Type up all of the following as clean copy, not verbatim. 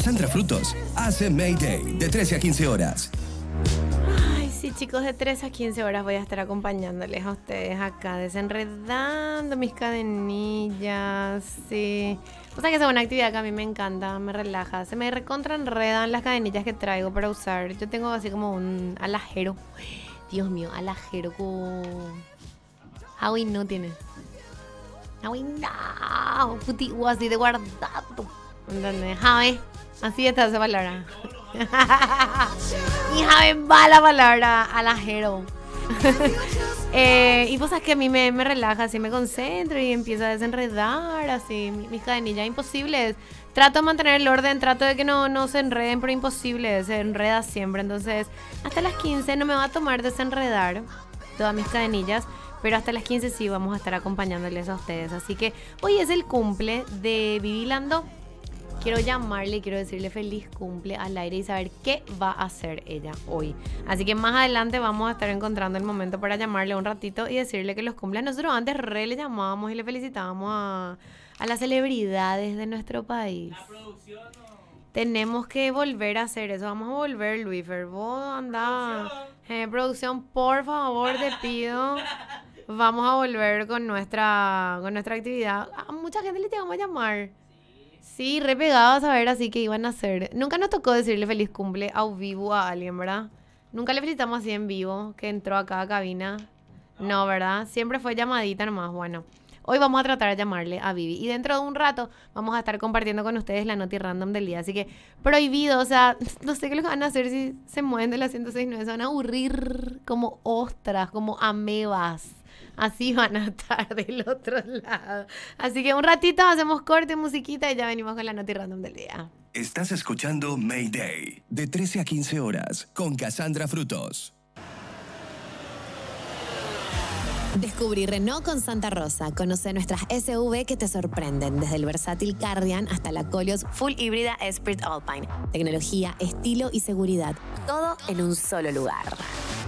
Cassandra Frutos hace Mayday de 13 a 15 horas. Ay, sí, chicos, de 13 a 15 horas voy a estar acompañándoles a ustedes acá, desenredando mis cadenillas, sí. O sea que es una actividad que a mí me encanta, me relaja. Se me recontraenredan las cadenillas que traigo para usar. Yo tengo así como un alajero. Dios mío, alajero con... Howie no tiene. Howie no. Puti, así de guardado. ¿Entendés? Javi, así está esa palabra. Y Javi va la palabra alajero. Y pues es que a mí me relaja, así me concentro y empiezo a desenredar así mis cadenillas imposibles. Trato de mantener el orden, trato de que no se enreden, pero imposible, se enreda siempre. Entonces, hasta las 15 no me va a tomar desenredar todas mis cadenillas, pero hasta las 15 sí vamos a estar acompañándoles a ustedes. Así que hoy es el cumple de Vivi Lando. Quiero llamarle, quiero decirle feliz cumple al aire y saber qué va a hacer ella hoy. Así que más adelante vamos a estar encontrando el momento para llamarle un ratito y decirle que los cumples. Nosotros antes le llamábamos y le felicitábamos a las celebridades de nuestro país. Tenemos que volver a hacer eso. Vamos a volver, Luifer. Vos andá. Producción, por favor, te pido. Vamos a volver con nuestra actividad. A mucha gente le vamos a llamar. Sí, re pegados a ver así que iban a hacer. Nunca nos tocó decirle feliz cumple a vivo a alguien, ¿verdad? Nunca le felicitamos así en vivo, que entró acá a cabina. No, ¿verdad? Siempre fue llamadita nomás. Bueno, hoy vamos a tratar de llamarle a Vivi. Y dentro de un rato vamos a estar compartiendo con ustedes la noti random del día. Así que prohibido, o sea, no sé qué lo van a hacer si se mueven de la 106.9. Se van a aburrir como ostras, como amebas. Así van a estar del otro lado. Así que un ratito hacemos corte, musiquita y ya venimos con la noti random del día. Estás escuchando Mayday de 13 a 15 horas con Cassandra Frutos. Descubrí Renault con Santa Rosa. Conoce nuestras SUV que te sorprenden, desde el versátil Cardian hasta la Koleos Full Híbrida Esprit Alpine. Tecnología, estilo y seguridad, todo en un solo lugar.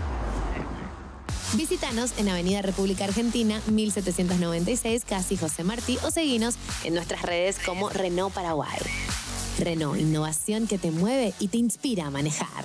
Visítanos en Avenida República Argentina, 1796, casi José Martí, o seguinos en nuestras redes como Renault Paraguay. Renault, innovación que te mueve y te inspira a manejar.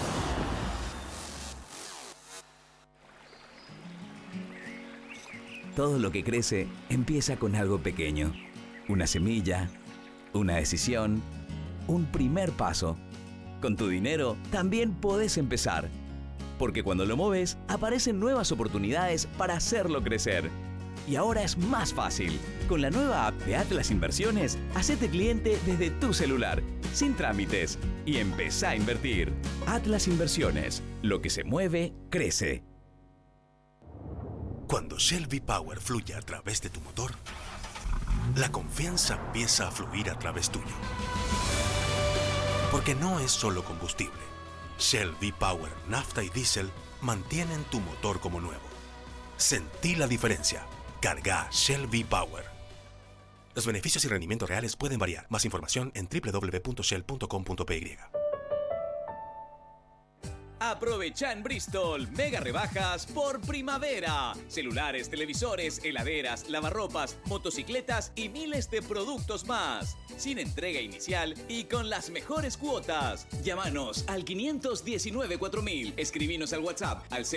Todo lo que crece empieza con algo pequeño. Una semilla, una decisión, un primer paso. Con tu dinero también podés empezar. Porque cuando lo mueves, aparecen nuevas oportunidades para hacerlo crecer. Y ahora es más fácil. Con la nueva app de Atlas Inversiones, hacete cliente desde tu celular, sin trámites, y empezá a invertir. Atlas Inversiones. Lo que se mueve, crece. Cuando Shell V-Power fluye a través de tu motor, la confianza empieza a fluir a través tuyo. Porque no es solo combustible. Shell V-Power, nafta y diésel mantienen tu motor como nuevo. Sentí la diferencia. Carga Shell V-Power. Los beneficios y rendimientos reales pueden variar. Más información en www.shell.com.py. Aprovecha en Bristol mega rebajas por primavera. Celulares, televisores, heladeras, lavarropas, motocicletas y miles de productos más. Sin entrega inicial y con las mejores cuotas. Llámanos al 519-4000. Escribinos al WhatsApp al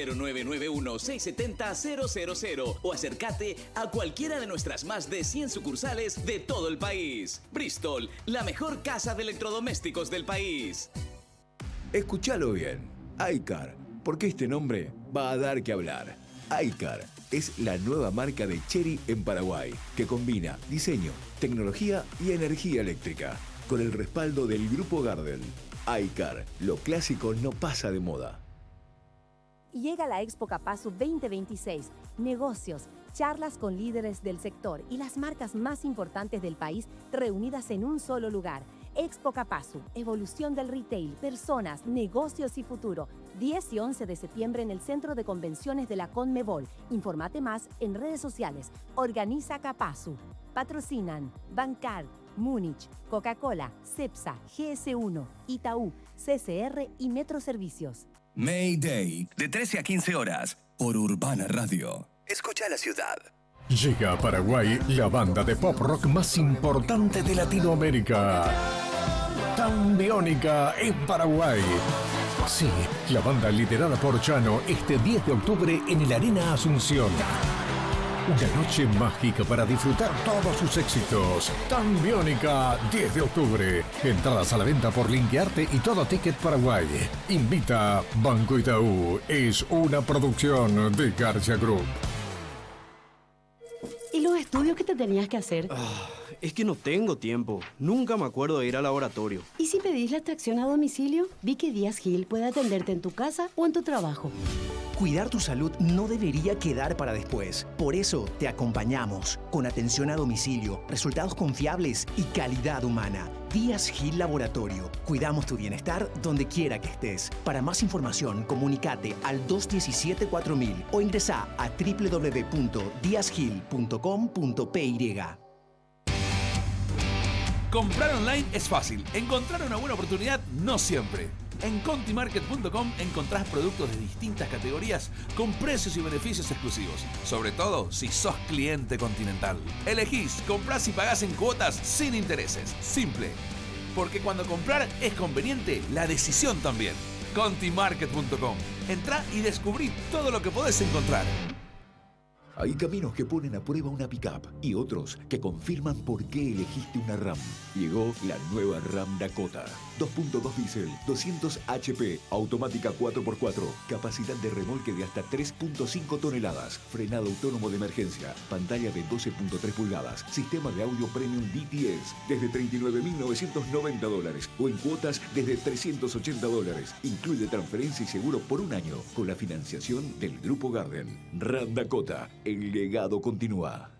0991-670-000 o acércate a cualquiera de nuestras más de 100 sucursales de todo el país. Bristol, la mejor casa de electrodomésticos del país. Escúchalo bien. iCar, porque este nombre va a dar que hablar. iCar es la nueva marca de Chery en Paraguay, que combina diseño, tecnología y energía eléctrica, con el respaldo del Grupo Gardel. iCar, lo clásico no pasa de moda. Llega la Expo Capasu 2026. Negocios, charlas con líderes del sector y las marcas más importantes del país reunidas en un solo lugar. Expo Capasu, evolución del retail, personas, negocios y futuro. 10 y 11 de septiembre en el Centro de Convenciones de la Conmebol. Informate más en redes sociales. Organiza Capasu. Patrocinan Bancar, Múnich, Coca-Cola, Cepsa, GS1, Itaú, CCR y Metro Servicios. Mayday de 13 a 15 horas por Urbana Radio. Escucha la ciudad. Llega a Paraguay la banda de pop rock más importante de Latinoamérica. Tan Biónica en Paraguay. Sí, la banda liderada por Chano este 10 de octubre en el Arena Asunción. Una noche mágica para disfrutar todos sus éxitos. Tan Biónica, 10 de octubre. Entradas a la venta por Linkearte y Todo Ticket Paraguay. Invita Banco Itaú. Es una producción de García Group. ¿Y los estudios que te tenías que hacer? Es que no tengo tiempo. Nunca me acuerdo de ir al laboratorio. ¿Y si pedís la extracción a domicilio? Vi que Díaz Gil puede atenderte en tu casa o en tu trabajo. Cuidar tu salud no debería quedar para después. Por eso te acompañamos con atención a domicilio, resultados confiables y calidad humana. Díaz Gil Laboratorio. Cuidamos tu bienestar donde quiera que estés. Para más información, comunícate al 217-4000 o ingresa a www.diazgil.com.py. Comprar online es fácil. Encontrar una buena oportunidad no siempre. En contimarket.com encontrás productos de distintas categorías con precios y beneficios exclusivos. Sobre todo si sos cliente Continental. Elegís, comprás y pagás en cuotas sin intereses. Simple. Porque cuando comprar es conveniente, la decisión también. Contimarket.com. Entrá y descubrí todo lo que podés encontrar. Hay caminos que ponen a prueba una pickup y otros que confirman por qué elegiste una RAM. Llegó la nueva RAM Dakota. 2.2 diésel, 200 HP, automática 4x4, capacidad de remolque de hasta 3.5 toneladas, frenado autónomo de emergencia, pantalla de 12.3 pulgadas, sistema de audio premium DTS, desde $39.990 o en cuotas desde $380. Incluye transferencia y seguro por un año con la financiación del Grupo Garden. RAM Dakota, el legado continúa.